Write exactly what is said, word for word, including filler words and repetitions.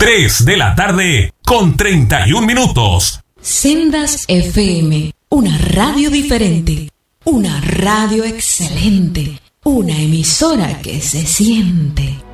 tres de la tarde con treinta y un minutos. Sendas F M, una radio diferente, una radio excelente, una emisora que se siente.